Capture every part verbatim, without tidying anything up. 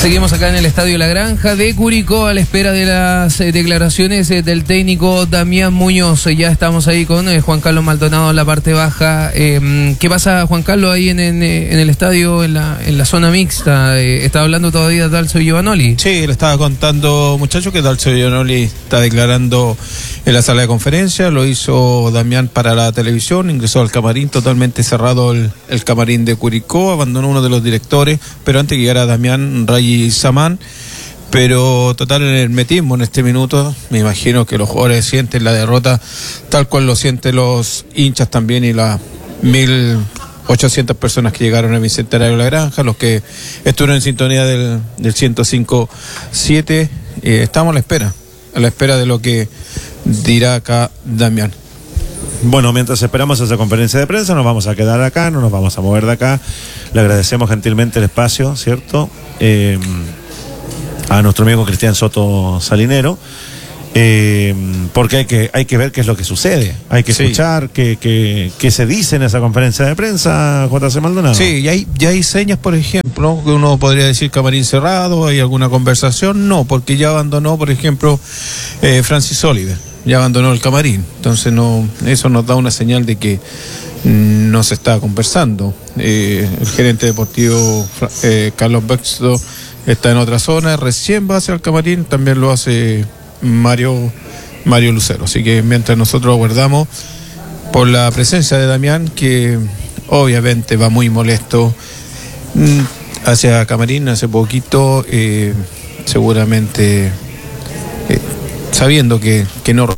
Seguimos acá en el Estadio La Granja de Curicó a la espera de las eh, declaraciones eh, del técnico Damián Muñoz. Eh, ya estamos ahí con eh, Juan Carlos Maldonado en la parte baja. Eh, ¿Qué pasa, Juan Carlos, ahí en, en, en el estadio, en la, en la zona mixta? Eh, ¿Está hablando todavía Dalcio Giovanoli? Sí, le estaba contando, muchachos, que Dalcio Giovanoli está declarando en la sala de conferencia. Lo hizo Damián para la televisión, ingresó al camarín, totalmente cerrado el, el camarín de Curicó, abandonó uno de los directores, pero antes que llegara Damián, Ray Samán, pero total en el hermetismo en este minuto. Me imagino que los jugadores sienten la derrota tal cual lo sienten los hinchas también, y las mil ochocientas personas que llegaron al Bicentenario de La Granja, los que estuvieron en sintonía del, del ciento cinco punto siete. Eh, estamos a la espera, a la espera de lo que dirá acá Damián. Bueno, mientras esperamos esa conferencia de prensa, nos vamos a quedar acá, no nos vamos a mover de acá. Le agradecemos gentilmente el espacio, ¿cierto? Eh, a nuestro amigo Cristian Soto Salinero, eh, porque hay que, hay que ver qué es lo que sucede, hay que sí. escuchar qué, qué, qué se dice en esa conferencia de prensa, J C Maldonado. Sí, y hay, ya hay señas, por ejemplo, que uno podría decir camarín cerrado, hay alguna conversación, no, porque ya abandonó, por ejemplo, eh, Francis Oliver. Ya abandonó el camarín, entonces no, eso nos da una señal de que no se está conversando. Eh, el gerente deportivo eh, Carlos Bexto está en otra zona, recién va hacia el camarín, también lo hace Mario, Mario Lucero. Así que mientras nosotros aguardamos por la presencia de Damián, que obviamente va muy molesto hacia camarín hace poquito, eh, seguramente... Eh, sabiendo que, que no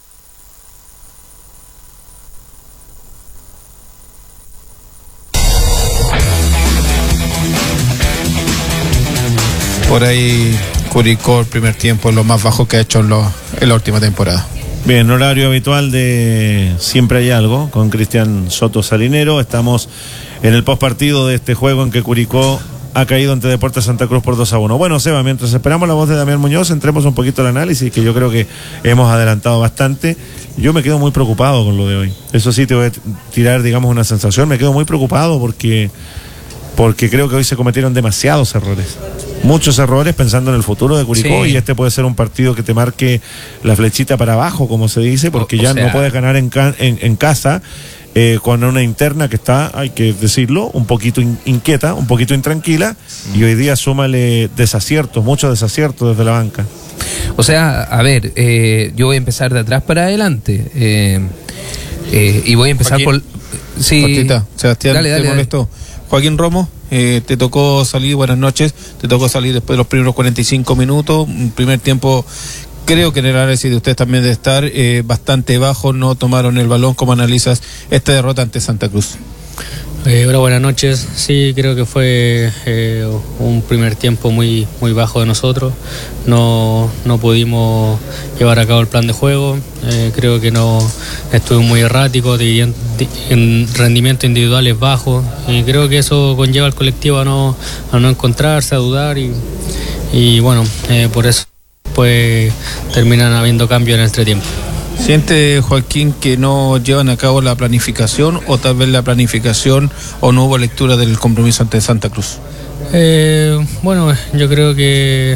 por ahí Curicó el primer tiempo es lo más bajo que ha hecho en, lo, en la última temporada. Bien, horario habitual de Siempre Hay Algo con Cristian Soto Salinero. Estamos en el postpartido de este juego en que Curicó ha caído ante Deportes Santa Cruz por dos a uno. Bueno, Seba, mientras esperamos la voz de Damián Muñoz, entremos un poquito al análisis, que yo creo que hemos adelantado bastante. Yo me quedo muy preocupado con lo de hoy. Eso sí, te voy a tirar, digamos, una sensación. Me quedo muy preocupado porque, porque creo que hoy se cometieron demasiados errores. Muchos errores pensando en el futuro de Curicó, sí. Y este puede ser un partido que te marque la flechita para abajo, como se dice, porque o, o ya sea... no puedes ganar en, ca- en, en casa. Eh, con una interna que está, hay que decirlo, un poquito in- inquieta, un poquito intranquila, y hoy día súmale desaciertos, muchos desaciertos desde la banca. O sea, a ver, eh, yo voy a empezar de atrás para adelante, eh, eh, y voy a empezar Joaquín, por... Sí, Cortita, Sebastián, dale, dale, te molesto. Joaquín Romo, eh, te tocó salir, buenas noches, te tocó salir después de los primeros cuarenta y cinco minutos, un primer tiempo... Creo que en el análisis de ustedes también debe estar eh, bastante bajo, no tomaron el balón. ¿Cómo analizas esta derrota ante Santa Cruz? Eh, hola, buenas noches. Sí, creo que fue eh, un primer tiempo muy muy bajo de nosotros. No, no pudimos llevar a cabo el plan de juego. Eh, creo que no estuvimos muy erráticos, de, de, en rendimiento individuales bajos. Y creo que eso conlleva al colectivo a no, a no encontrarse, a dudar. Y, y bueno, eh, por eso pues terminan habiendo cambios en el entretiempo. ¿Siente, Joaquín, que no llevan a cabo la planificación, o tal vez la planificación o no hubo lectura del compromiso ante Santa Cruz? Eh, bueno, yo creo que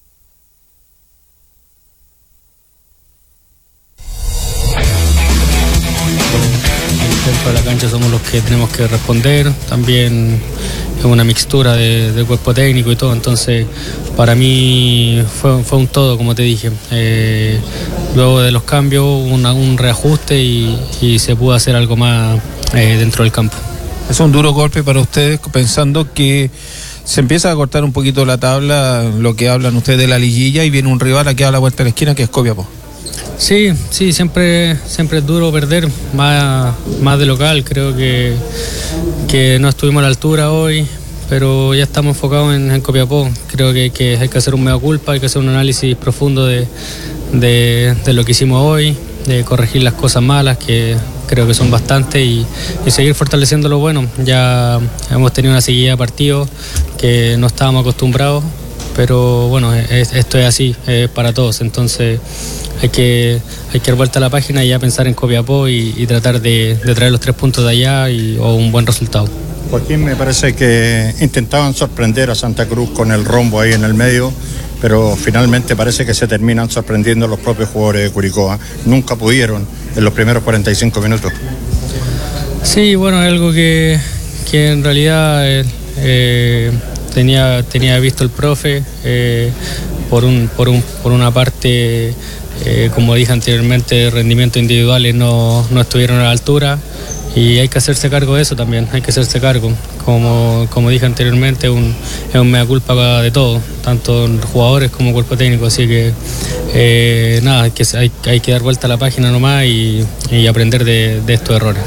dentro de la cancha somos los que tenemos que responder. También es una mixtura de, de cuerpo técnico y todo, entonces para mí fue, fue un todo, como te dije. Eh, luego de los cambios hubo una, un reajuste y, y se pudo hacer algo más eh, dentro del campo. Es un duro golpe para ustedes, pensando que se empieza a cortar un poquito la tabla, lo que hablan ustedes de la liguilla, y viene un rival aquí a la vuelta de la esquina, que es Copiapó. Sí, sí, siempre, siempre es duro perder, más, más de local. Creo que, que no estuvimos a la altura hoy, pero ya estamos enfocados en, en Copiapó. Creo que, que hay que hacer un mea culpa, hay que hacer un análisis profundo de, de, de lo que hicimos hoy, de corregir las cosas malas, que creo que son bastantes, y, y seguir fortaleciendo lo bueno. Ya hemos tenido una seguida de partidos que no estábamos acostumbrados, pero bueno, es, esto es así, es para todos, entonces hay que, hay que dar vuelta a la página y ya pensar en Copiapó y, y tratar de, de traer los tres puntos de allá y, o un buen resultado. Joaquín, me parece que intentaban sorprender a Santa Cruz con el rombo ahí en el medio, pero finalmente parece que se terminan sorprendiendo los propios jugadores de Curicó. ¿eh? Nunca pudieron en los primeros cuarenta y cinco minutos. Sí, bueno, es algo que, que en realidad eh, eh, tenía, tenía visto el profe. Eh, por, un, por, un, por una parte, eh, como dije anteriormente, rendimientos individuales no, no estuvieron a la altura. Y hay que hacerse cargo de eso también, hay que hacerse cargo. Como, como dije anteriormente, un, es un mea culpa de todo, tanto jugadores como cuerpo técnico. Así que eh, nada, hay que, hay, hay que dar vuelta a la página nomás y, y aprender de, de estos errores.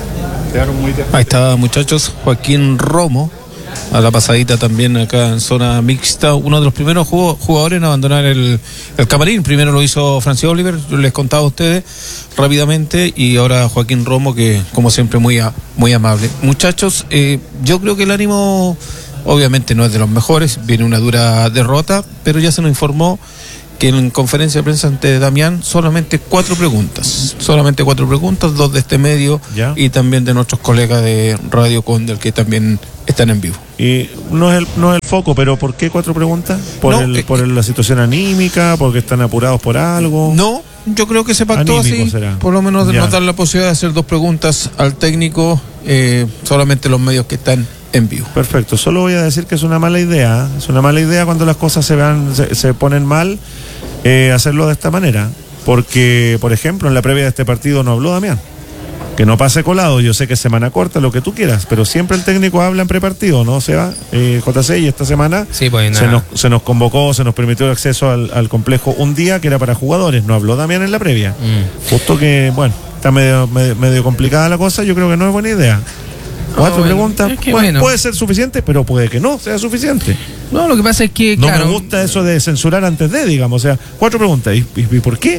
Ahí está, muchachos, Joaquín Romo, a la pasadita también acá en zona mixta, uno de los primeros jugadores en abandonar el, el camarín. Primero lo hizo Francis Oliver, yo les contaba a ustedes rápidamente, y ahora Joaquín Romo, que como siempre muy, a, muy amable. Muchachos, eh, yo creo que el ánimo obviamente no es de los mejores, viene una dura derrota, pero ya se nos informó que en conferencia de prensa ante Damián solamente cuatro preguntas, solamente cuatro preguntas, dos de este medio ¿Ya? y también de nuestros colegas de Radio Condel que también están en vivo. Y no es el, no es el foco, pero ¿por qué cuatro preguntas? ¿Por, no, el, eh, por el, la situación anímica? ¿Porque están apurados por algo? No, yo creo que se pactó Anímico así, será. Por lo menos de nos dar la posibilidad de hacer dos preguntas al técnico, eh, solamente los medios que están en vivo. Perfecto, solo voy a decir que es una mala idea, es una mala idea cuando las cosas se vean, se, se ponen mal, eh, hacerlo de esta manera, porque, por ejemplo, en la previa de este partido no habló Damián. Que no pase colado, yo sé que es semana corta, lo que tú quieras, pero siempre el técnico habla en prepartido, ¿no? O sea, eh, J C, y esta semana sí, pues, se, nos, se nos convocó, se nos permitió el acceso al, al complejo un día que era para jugadores, no habló Damián en la previa. Mm. Justo que, bueno, está medio, medio, medio complicada la cosa, yo creo que no es buena idea. Cuatro oh, preguntas, es que puede, bueno. puede ser suficiente, pero puede que no sea suficiente. No, lo que pasa es que, no claro, me gusta eso de censurar antes de, digamos, o sea, cuatro preguntas, ¿y, y, y por qué?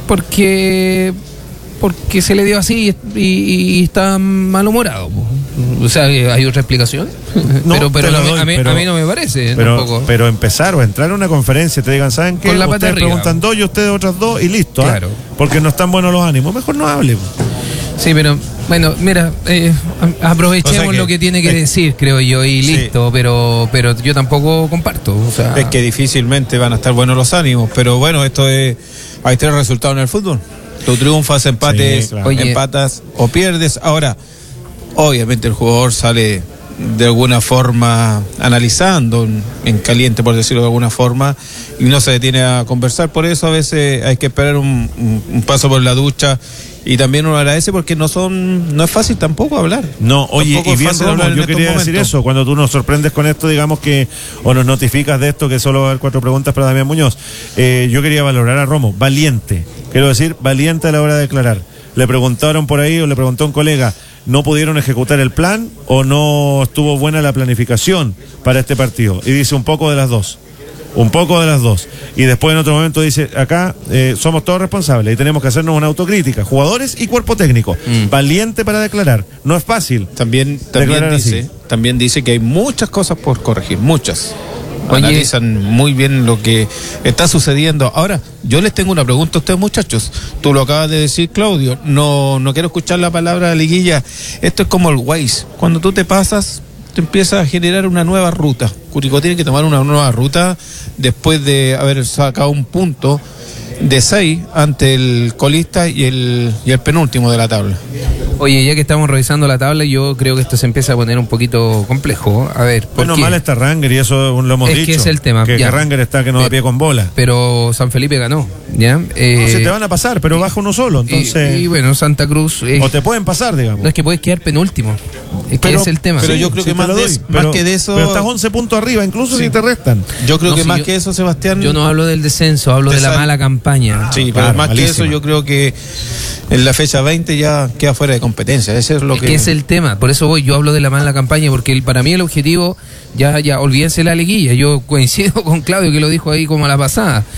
Porque... porque se le dio así y, y, y está malhumorado. O sea, ¿hay otra explicación? No, pero pero, a, doy, a, mí, pero a mí no me parece. Pero, tampoco. pero empezar o entrar a una conferencia y te digan, ¿saben qué? Con la pata ustedes arriba. Preguntan dos y ustedes otras dos y listo. Claro. ¿eh? Porque no están buenos los ánimos. Mejor no hable. Sí, pero bueno, mira, eh, aprovechemos o sea que, lo que tiene que es, decir, creo yo, y sí. listo, pero pero yo tampoco comparto. O sea, es que difícilmente van a estar buenos los ánimos, pero bueno, esto es, hay tres resultados en el fútbol. Tú triunfas, empates, sí, claro. empatas o pierdes. Ahora, obviamente el jugador sale de alguna forma analizando en caliente, por decirlo de alguna forma, y no se detiene a conversar. Por eso a veces hay que esperar un, un, un paso por la ducha. Y también uno agradece porque no son no es fácil tampoco hablar. No, oye, tampoco y bien, Romo, yo quería decir eso, cuando tú nos sorprendes con esto, digamos que, o nos notificas de esto, que solo va a haber cuatro preguntas para Damián Muñoz, eh, yo quería valorar a Romo, valiente, quiero decir, valiente a la hora de declarar. Le preguntaron por ahí, o le preguntó un colega, ¿no pudieron ejecutar el plan o no estuvo buena la planificación para este partido? Y dice un poco de las dos. Un poco de las dos. Y después en otro momento dice, acá eh, somos todos responsables y tenemos que hacernos una autocrítica, jugadores y cuerpo técnico. Mm. Valiente para declarar. No es fácil. También, también, dice, también dice que hay muchas cosas por corregir, muchas. Oye, analizan muy bien lo que está sucediendo. Ahora, yo les tengo una pregunta a ustedes, muchachos. Tú lo acabas de decir, Claudio. No, no quiero escuchar la palabra liguilla. Esto es como el Waze. Cuando tú te pasas, te empieza a generar una nueva ruta. Curicó tiene que tomar una nueva ruta después de haber sacado un punto de seis ante el colista y el, y el penúltimo de la tabla. Oye, ya que estamos revisando la tabla, yo creo que esto se empieza a poner un poquito complejo. A ver, bueno, mal está Ranger y eso lo hemos es dicho. Que es el tema. Que, que Ranger está que no da pie con bola. Pero San Felipe ganó, ¿ya? Eh, no, se te van a pasar, pero baja uno solo, entonces. Y, y bueno, Santa Cruz. Eh, o te pueden pasar, digamos. No es que puedes quedar penúltimo. Es pero, que es el tema. Pero sí, yo creo sí, que, más, de, doy, más pero, que de eso. Pero estás once puntos arriba, incluso sí. si te restan. Yo creo no, que si más yo, que eso, Sebastián. Yo no hablo del descenso, hablo de, de la mala campaña. Sí, pero claro, más malísima. Que eso, yo creo que en la fecha veinte ya queda fuera de competencia. Ese es lo es que. que es el tema. Por eso voy, yo hablo de la mala campaña, porque el, para mí el objetivo, ya, ya, olvídense la liguilla. Yo coincido con Claudio que lo dijo ahí como a la pasada.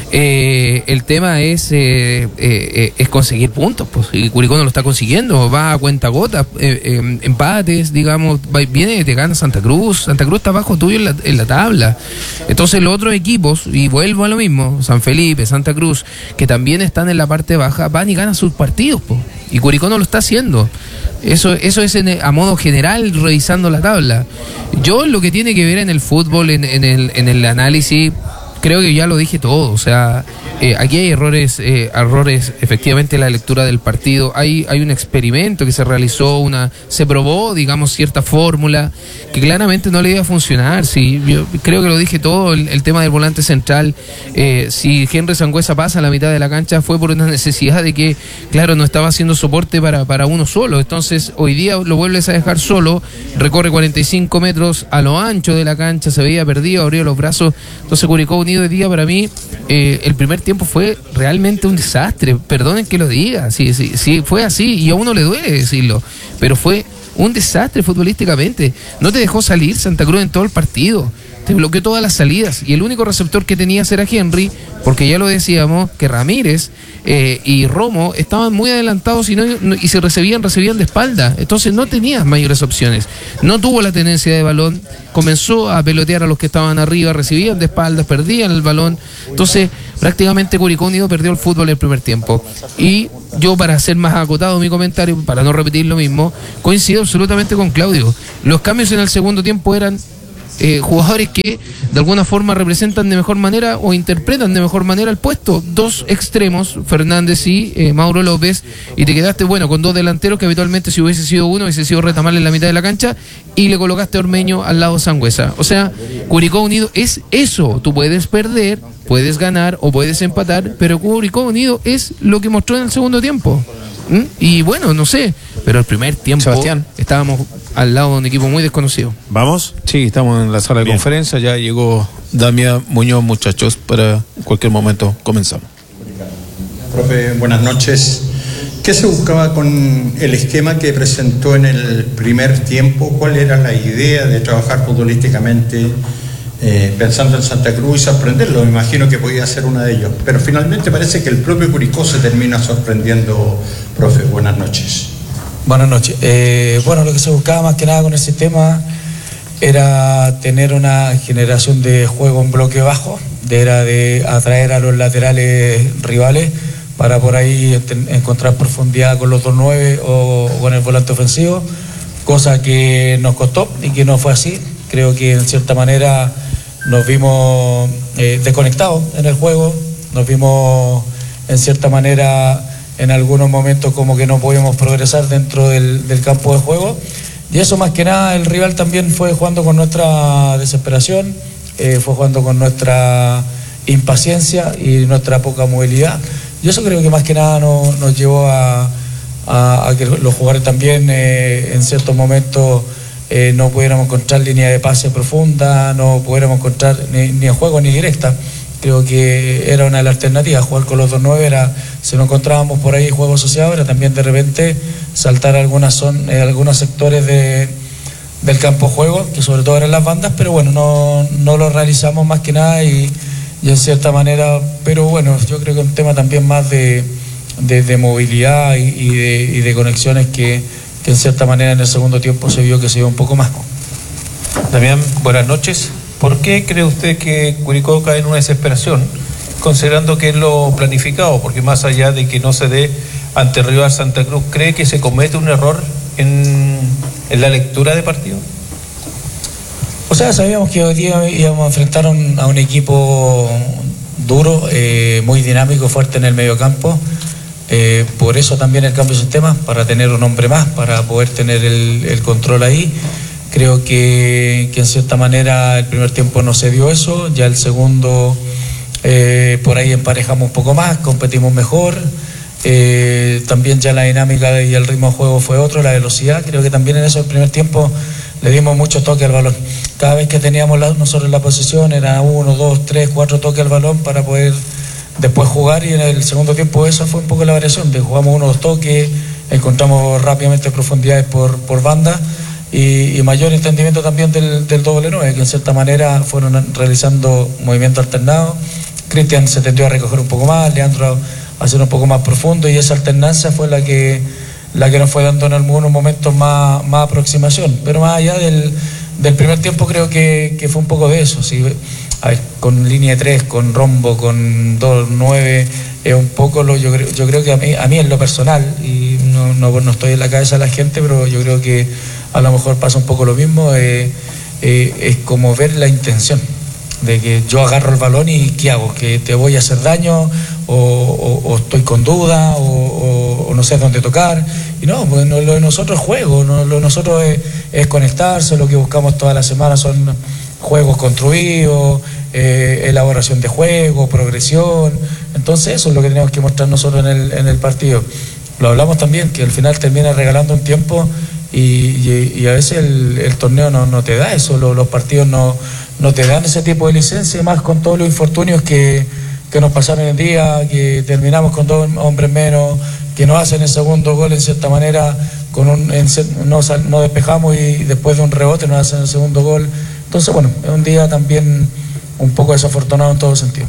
Eh, el tema es eh, eh, eh, es conseguir puntos, pues, y Curicó no lo está consiguiendo, va a cuenta gota, eh, eh, empates, digamos, va, viene, te gana Santa Cruz, Santa Cruz está abajo tuyo en la, en la tabla. Entonces los otros equipos, y vuelvo a lo mismo, San Felipe, Santa Cruz, que también están en la parte baja, van y ganan sus partidos, pues, y Curicó no lo está haciendo. Eso, eso es en, a modo general, revisando la tabla. Yo lo que tiene que ver en el fútbol, en, en, el, en el análisis, creo que ya lo dije todo. O sea, eh, aquí hay errores, eh, errores efectivamente en la lectura del partido. Hay, hay un experimento que se realizó, una se probó, digamos, cierta fórmula que claramente no le iba a funcionar. Sí, yo creo que lo dije todo. El, el tema del volante central, eh, si Henry Sangüesa pasa a la mitad de la cancha fue por una necesidad de que, claro, no estaba haciendo soporte para, para uno solo. Entonces hoy día lo vuelves a dejar solo, recorre cuarenta y cinco metros a lo ancho de la cancha, se veía perdido, abrió los brazos. Entonces Curicó Unido de día, para mí, eh, el primer tiempo fue realmente un desastre. Perdonen que lo diga, sí, sí, sí, fue así, y a uno le duele decirlo, pero fue un desastre futbolísticamente. No te dejó salir Santa Cruz en todo el partido, te bloqueó todas las salidas, y el único receptor que tenías era Henry, porque ya lo decíamos, que Ramírez eh, y Romo estaban muy adelantados y, no, no, y se recibían, recibían de espalda, entonces no tenías mayores opciones. No tuvo la tenencia de balón, comenzó a pelotear a los que estaban arriba, recibían de espaldas, perdían el balón, entonces prácticamente Curicó Unido perdió el fútbol en el primer tiempo. Y yo, para hacer más acotado mi comentario, para no repetir lo mismo, coincido absolutamente con Claudio. Los cambios en el segundo tiempo eran Eh, jugadores que de alguna forma representan de mejor manera o interpretan de mejor manera el puesto. Dos extremos, Fernández y eh, Mauro López, y te quedaste, bueno, con dos delanteros que habitualmente, si hubiese sido uno, hubiese sido Retamal en la mitad de la cancha, y le colocaste a Ormeño al lado de Sangüesa. O sea, Curicó Unido es eso. Tú puedes perder, puedes ganar o puedes empatar, pero Curicó Unido es lo que mostró en el segundo tiempo. ¿Mm? Y bueno, no sé, pero el primer tiempo Sebastián, estábamos al lado de un equipo muy desconocido. ¿Vamos? Sí, estamos en la sala de Bien. conferencia, ya llegó Damián Muñoz, muchachos, para cualquier momento comenzamos. Profe, buenas noches. ¿Qué se buscaba con el esquema que presentó en el primer tiempo? ¿Cuál era la idea de trabajar futbolísticamente eh, pensando en Santa Cruz y sorprenderlo? Me imagino que podía ser uno de ellos, pero finalmente parece que el propio Curicó se termina sorprendiendo. Profe, buenas noches. Buenas noches. Eh, bueno, lo que se buscaba más que nada con el sistema era tener una generación de juego en bloque bajo, de, era de atraer a los laterales rivales para por ahí ent- encontrar profundidad con los dos nueve o con el volante ofensivo, cosa que nos costó y que no fue así. Creo que en cierta manera nos vimos eh, desconectados en el juego, nos vimos en cierta manera en algunos momentos como que no podíamos progresar dentro del, del campo de juego, y eso más que nada el rival también fue jugando con nuestra desesperación, eh, fue jugando con nuestra impaciencia y nuestra poca movilidad, y eso creo que más que nada no, nos llevó a, a, a que los jugadores también eh, en ciertos momentos eh, no pudiéramos encontrar línea de pase profunda, no pudiéramos encontrar ni, ni en juego ni directa. Creo que era una de las alternativas, jugar con los dos nueve era, si no encontrábamos por ahí juego asociado, era también de repente saltar algunas son, eh, algunos sectores de, del campo de juego, que sobre todo eran las bandas, pero bueno, no, no lo realizamos más que nada y, y en cierta manera, pero bueno, yo creo que es un tema también más de, de, de movilidad y, y, de, y de conexiones que, que en cierta manera en el segundo tiempo se vio que se dio un poco más. Damián, buenas noches. ¿Por qué cree usted que Curicó cae en una desesperación, considerando que es lo planificado? Porque más allá de que no se dé ante el rival Santa Cruz, ¿cree que se comete un error en, en la lectura de partido? O sea, sabíamos que hoy día íbamos a enfrentar un, a un equipo duro, eh, muy dinámico, fuerte en el mediocampo. Eh, por eso también el cambio de sistema, para tener un hombre más, para poder tener el, el control ahí. Creo que, que en cierta manera el primer tiempo no se dio eso, ya el segundo eh, por ahí emparejamos un poco más, competimos mejor, eh, también ya la dinámica y el ritmo de juego fue otro, la velocidad, creo que también en eso el primer tiempo le dimos mucho toque al balón. Cada vez que teníamos la, nosotros la posesión era uno, dos, tres, cuatro toques al balón para poder después jugar, y en el segundo tiempo eso fue un poco la variación, de jugamos uno o dos toques, encontramos rápidamente profundidades por, por banda. Y, y mayor entendimiento también del, del doble nueve, que en cierta manera fueron realizando movimientos alternados Cristian se tendió a recoger un poco más, Leandro a hacer un poco más profundo, y esa alternancia fue la que la que nos fue dando en algunos momentos más, más aproximación. Pero más allá del, del primer tiempo, creo que, que fue un poco de eso. ¿Sí? A ver, con línea de tres, con rombo, con dos nueve, es un poco lo yo creo, yo creo que a mí, a mí en lo personal, y no, no, no estoy en la cabeza de la gente, pero yo creo que a lo mejor pasa un poco lo mismo, eh, eh, es como ver la intención de que yo agarro el balón y ¿qué hago? ¿Que te voy a hacer daño? ¿O, o, o estoy con duda? O, o, o no sé dónde tocar? Y no, pues no, lo de nosotros es juego, no, lo de nosotros es, es conectarse, lo que buscamos toda la semana son juegos construidos, eh, elaboración de juego, progresión. Entonces eso es lo que tenemos que mostrar nosotros en el, en el partido. Lo hablamos también, que al final termina regalando un tiempo y, y, y a veces el, el torneo no, no te da eso, los, los partidos no, no te dan ese tipo de licencia, más con todos los infortunios que, que nos pasaron el día, que terminamos con dos hombres menos, que nos hacen el segundo gol en cierta manera, con un, en, no, no despejamos y después de un rebote nos hacen el segundo gol. Entonces, bueno, es un día también un poco desafortunado en todo sentido.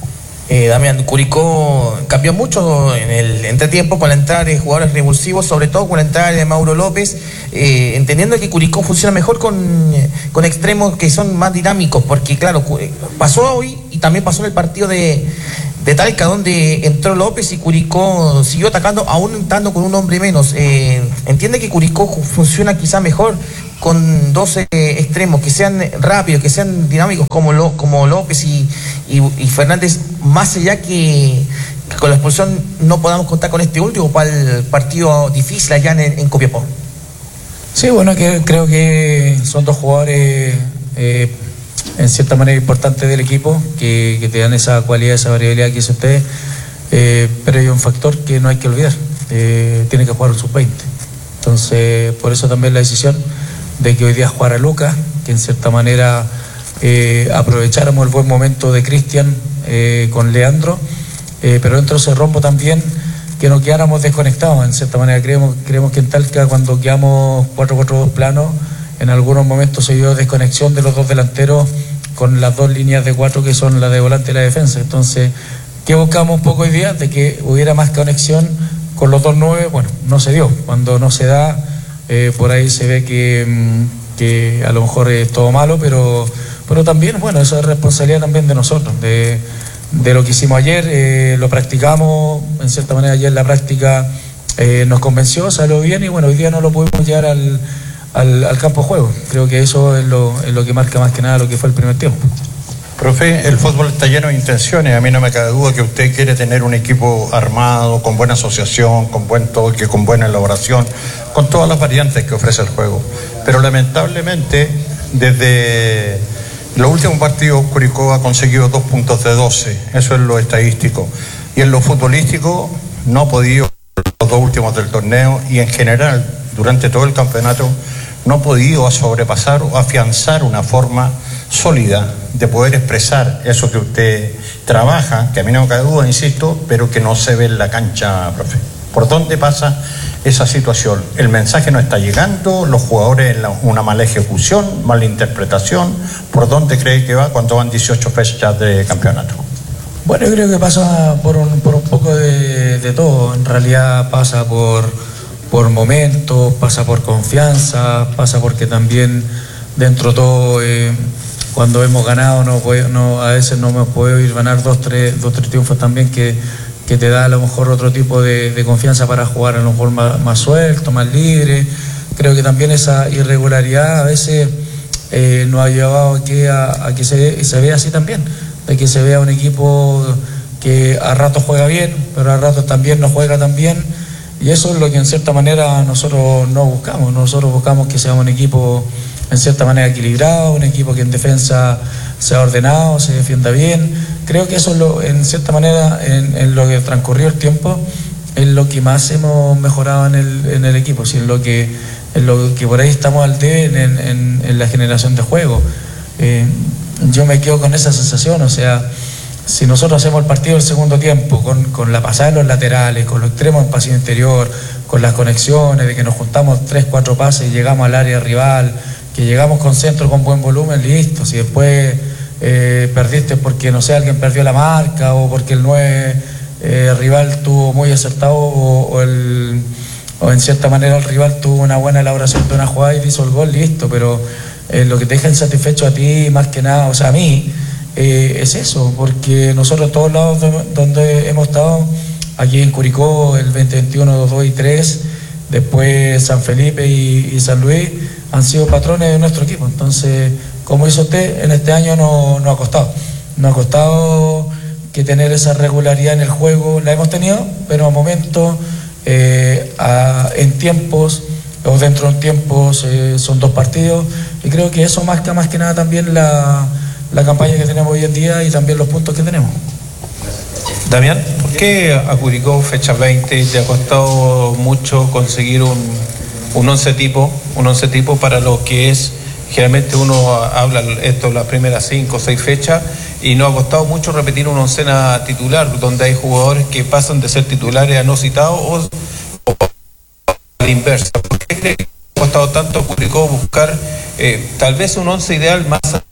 Eh, Damián, Curicó cambió mucho en el entretiempo con la entrada de jugadores revulsivos, sobre todo con la entrada de Mauro López, eh, entendiendo que Curicó funciona mejor con, con extremos que son más dinámicos, porque claro, pasó hoy y también pasó en el partido de, de Talca, donde entró López y Curicó siguió atacando, aún entrando con un hombre menos. Eh, entiende que Curicó funciona quizá mejor con dos eh, extremos que sean rápidos, que sean dinámicos como, lo, como López y, y, y Fernández, más allá que, que con la expulsión no podamos contar con este último para el partido difícil allá en, en Copiapó. Sí, bueno, que, creo que son dos jugadores eh, en cierta manera importantes del equipo, que, que te dan esa cualidad, esa variabilidad que dice usted, eh, pero hay un factor que no hay que olvidar, eh, tiene que jugar un sub veinte. Entonces, por eso también la decisión de que hoy día jugara Lucas, que en cierta manera eh, aprovecháramos el buen momento de Cristian eh, con Leandro, eh, pero dentro de ese rombo también que no quedáramos desconectados. En cierta manera creemos, creemos que en Talca, cuando quedamos cuatro cuatro dos planos, en algunos momentos se dio desconexión de los dos delanteros con las dos líneas de cuatro que son la de volante y la de defensa. Entonces, ¿qué buscamos un poco hoy día? De que hubiera más conexión con los dos nueve. Bueno, no se dio. Cuando no se da, Eh, por ahí se ve que, que a lo mejor es todo malo, pero, pero también, bueno, eso es responsabilidad también de nosotros, de, de lo que hicimos ayer, eh, lo practicamos, en cierta manera ayer la práctica eh, nos convenció, salió bien y bueno, hoy día no lo pudimos llevar al, al, al campo de juego. Creo que eso es lo, es lo que marca más que nada lo que fue el primer tiempo. Profe, el fútbol está lleno de intenciones, a mí no me cabe duda que usted quiere tener un equipo armado, con buena asociación, con buen toque, con buena elaboración, con todas las variantes que ofrece el juego. Pero lamentablemente, desde los últimos partidos, Curicó ha conseguido dos puntos de doce, eso es lo estadístico. Y en lo futbolístico no ha podido, los dos últimos del torneo, y en general, durante todo el campeonato, no ha podido sobrepasar o afianzar una forma sólida de poder expresar eso que usted trabaja, que a mí no me cabe duda, insisto, pero que no se ve en la cancha, profe. ¿Por dónde pasa esa situación? El mensaje no está llegando, los jugadores en la, una mala ejecución, mala interpretación. ¿Por dónde cree que va cuando van dieciocho fechas de campeonato? Bueno, yo creo que pasa por un, por un poco de, de todo. En realidad pasa por, por momentos, pasa por confianza, pasa porque también dentro de todo, eh, cuando hemos ganado, no, no, a veces no hemos podido ir a ganar dos, tres, dos, tres triunfos también que, que te da a lo mejor otro tipo de, de confianza para jugar a lo mejor más, más suelto, más libre. Creo que también esa irregularidad a veces eh, nos ha llevado a que, a, a que se, se vea así también, de que se vea un equipo que a ratos juega bien, pero a ratos también no juega tan bien, y eso es lo que en cierta manera nosotros no buscamos. Nosotros buscamos que sea un equipo en cierta manera equilibrado, un equipo que en defensa sea ordenado, se defienda bien. Creo que eso es lo, en cierta manera, en, en lo que transcurrió el tiempo, es lo que más hemos mejorado en el, en el equipo, si es lo que, es lo que por ahí estamos al debe en, en, en la generación de juego. Eh, yo me quedo con esa sensación, o sea, si nosotros hacemos el partido del segundo tiempo con, con la pasada de los laterales, con los extremos en pasillo interior, con las conexiones, de que nos juntamos tres, cuatro pases y llegamos al área rival, que llegamos con centro con buen volumen, listo. Si después eh, perdiste porque, no sé, alguien perdió la marca o porque el nueve eh, rival tuvo muy acertado o, o, el, o en cierta manera el rival tuvo una buena elaboración de una jugada y hizo el gol, listo, pero eh, lo que te deja insatisfecho a ti, más que nada, o sea, a mí, eh, es eso, porque nosotros en todos lados de, donde hemos estado, aquí en Curicó, el veinte veintiuno, dos y tres, después San Felipe y, y San Luis, han sido patrones de nuestro equipo. Entonces, como hizo usted, en este año no, no ha costado. No ha costado que tener esa regularidad en el juego, la hemos tenido, pero a momentos, eh, a, en tiempos, o dentro de tiempos, eh, son dos partidos, y creo que eso marca más que nada también la, la campaña que tenemos hoy en día y también los puntos que tenemos. Damián, ¿por qué a Curicó fecha veinte te ha costado mucho conseguir un, un once tipo, un once tipo para lo que es, generalmente uno habla esto las primeras cinco o seis fechas y no ha costado mucho repetir una oncena titular, donde hay jugadores que pasan de ser titulares a no citados o, o a la inversa? ¿Por qué cree que ha costado tanto a Curicó buscar eh, tal vez un once ideal más